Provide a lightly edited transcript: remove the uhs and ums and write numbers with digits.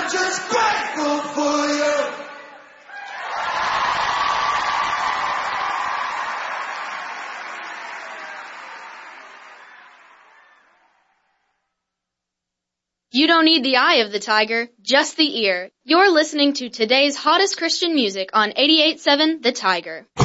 just grateful for you. You don't need the eye of the tiger, just the ear. You're listening to today's hottest Christian music on 88.7 The Tiger.